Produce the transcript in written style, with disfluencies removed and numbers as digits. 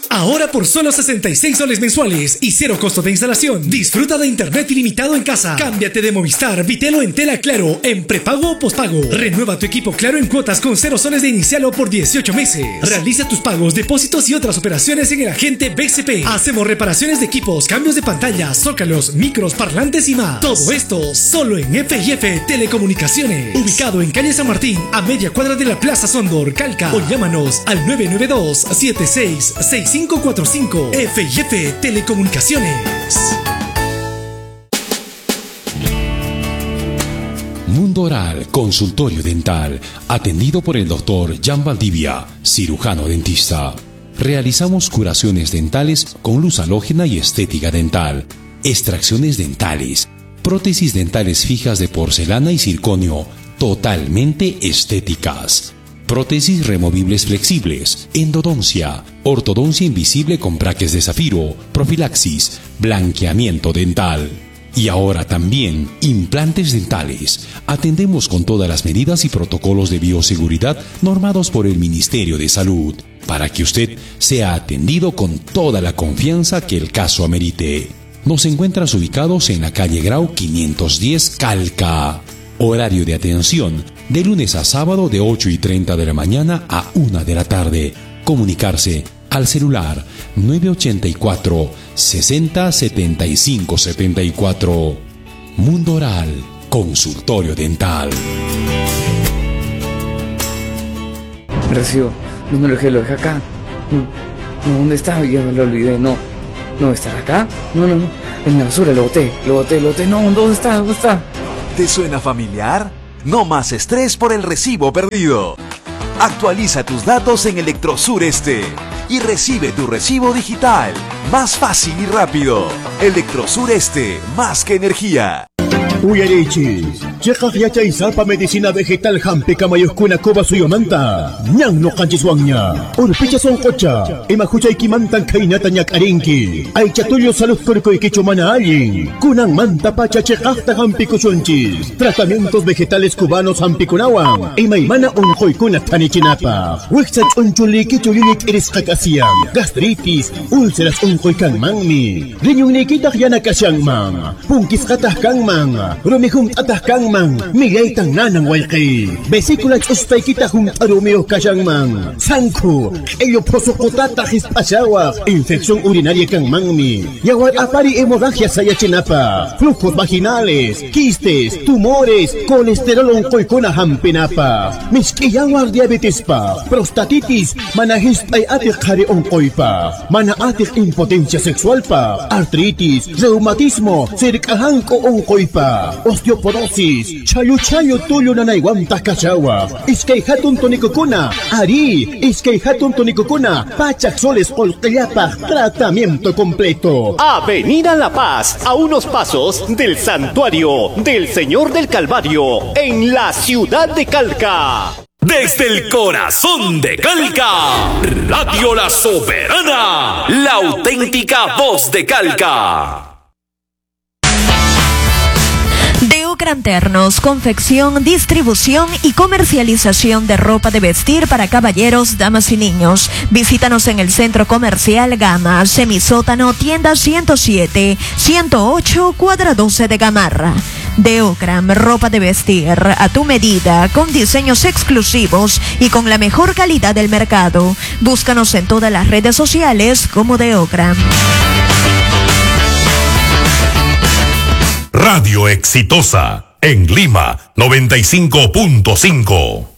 Ahora por solo 66 soles mensuales y cero costo de instalación. Disfruta de internet ilimitado en casa. Cámbiate de Movistar, Vitelo en Tela Claro en prepago o pospago. Renueva tu equipo Claro en cuotas con 0 soles de inicial o por 18 meses. Realiza tus pagos, depósitos y otras operaciones en el agente BCP. Hacemos reparaciones de equipos, cambios de pantalla, zócalos, micros, parlantes y más. Todo esto solo en F&F Telecomunicaciones. Ubicado en calle San Martín, a media cuadra de la Plaza Sondor, Calca. O llámanos al 992-766545. F&F Telecomunicaciones. Mundo Oral, consultorio dental, atendido por el doctor Jan Valdivia, cirujano dentista. Realizamos curaciones dentales con luz halógena y estética dental, extracciones dentales, prótesis dentales fijas de porcelana y circonio, totalmente estéticas. Prótesis removibles flexibles, endodoncia, ortodoncia invisible con braques de zafiro, profilaxis, blanqueamiento dental. Y ahora también implantes dentales. Atendemos con todas las medidas y protocolos de bioseguridad normados por el Ministerio de Salud, para que usted sea atendido con toda la confianza que el caso amerite. Nos encuentras ubicados en la calle Grau 510 Calca. Horario de atención de lunes a sábado de 8:30 de la mañana a 1 de la tarde. Comunicarse al celular 984 60 75 74. Mundo Oral, consultorio dental. Recibo, no me lo dejé acá. No, ¿dónde está? Ya me lo olvidé, no está acá. No, en la basura lo boté, no, ¿dónde está? ¿Te suena familiar? No más estrés por el recibo perdido. Actualiza tus datos en Electrosur Este y recibe tu recibo digital más fácil y rápido. Electrosur Este, más que energía. Uyarichis, chekaj yachay salpa medicina vegetal hampe kamayuskuna koba suyomanta. Nyang no kanchiswangnya. Urpicha son kocha. Emahuchay kimantan kainata nyak arinki. Ay chatulyo salud kurkoy kichumana alin. Kunang manta pacha chekajta hampi kusunchis. Tratamientos vegetales cubanos hampi kunawan. Imaymana unkoy kunat tanichinapa. Wixach unchuli kichulinik iris kakasiam. Gastritis, úlceras unkoy kangmangmi. Rinyong nikitak yana kasyangmang. Pungkis katah kangmang. Rumihum atah kangmang, migay tang nanang walki. Vesícula chustay kita hum arumio kasyangmang. Sangko, ello prosokotata hispasawa. Infección urinaria kangmangmi. Yawar apari hemorragia sayachinapa. Flujos vaginales, quistes, tumores, colesterol onkoy kuna hampinapa. Miskiyawar diabetes pa, prostatitis, manahistay atik hari onkoy pa. Mana atik impotencia sexual pa, artritis, reumatismo, sirikahangko onkoy pa. Osteoporosis, chayo tuyo na naiwanta kasawa. Iskay hatun tonikukuna, ari, iskay hatun tonikukuna, pachak soles olkayapa, tratamiento completo. Avenida La Paz, a unos pasos del Santuario del Señor del Calvario, en la ciudad de Calca. Desde el corazón de Calca, Radio La Soberana, la auténtica voz de Calca. Deocran Ternos, confección, distribución y comercialización de ropa de vestir para caballeros, damas y niños. Visítanos en el Centro Comercial Gama, Semisótano, tienda 107, 108, cuadra 12 de Gamarra. Deocran, ropa de vestir a tu medida, con diseños exclusivos y con la mejor calidad del mercado. Búscanos en todas las redes sociales como Deocran. Radio Exitosa, en Lima, 95.5.